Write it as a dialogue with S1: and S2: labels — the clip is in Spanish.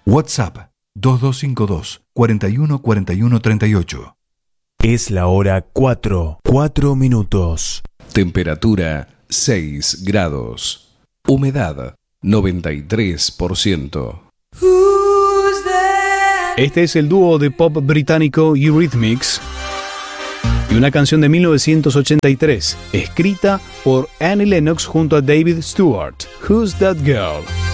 S1: WhatsApp 2252 41 41 38.
S2: Es la hora 4 minutos.
S3: Temperatura 6 grados. Humedad 93%.
S4: Este es el dúo de pop británico Eurythmics y una canción de 1983, escrita por Annie Lennox junto a David Stewart. Who's That Girl?